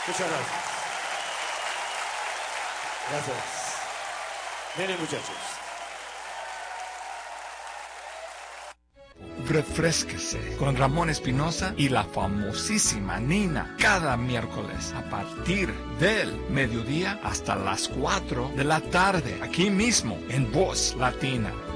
Muchas gracias. Gracias. Miren, muchachos. Refrésquese con Ramón Espinosa y la famosísima Nina cada miércoles a partir del mediodía hasta las 4 de la tarde, aquí mismo en Voz Latina.